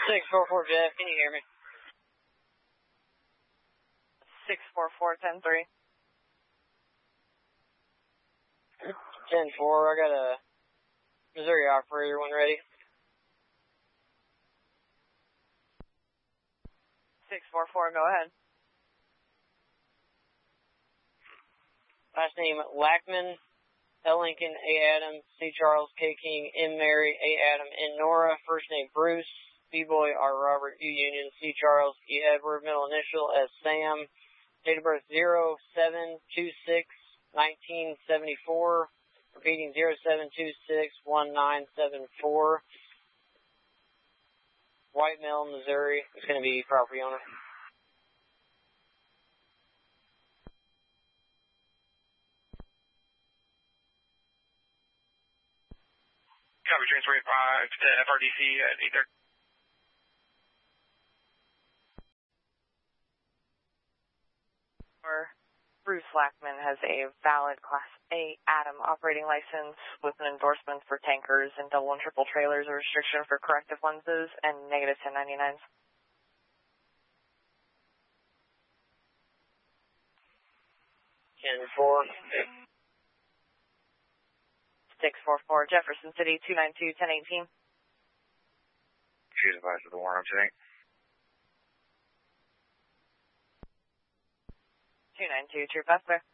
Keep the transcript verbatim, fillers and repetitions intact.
six four four Jeff, can you hear me? six four four, ten three. ten four, I got a Missouri operator when ready. six four four, go ahead. Last name Lackman, L Lincoln, A Adam, C Charles, K King, M Mary, A Adam, N Nora. First name Bruce, B Boy, R Robert, U Union, C Charles, E Edward. Middle initial S Sam. Date of birth zero seven two six nineteen seventy-four. Repeating zero seven two six one nine seven four. White Mill, Missouri. It's going to be property owner. Copy, transferring five to F R D C at eight thirty. Bruce Lackman has a valid Class A Adam operating license with an endorsement for tankers and double and triple trailers, a restriction for corrective lenses, and negative ten ninety-nines. ten four. six four four, Jefferson City, two nine two, ten eighteen. She's advised of the warrant today. two nine two, True Pastor.